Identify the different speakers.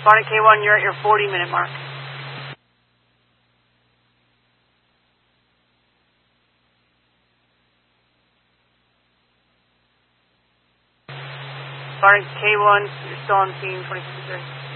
Speaker 1: Spartan K1, you're at your 40-minute mark. Spartan K1, you're still on scene, 2053.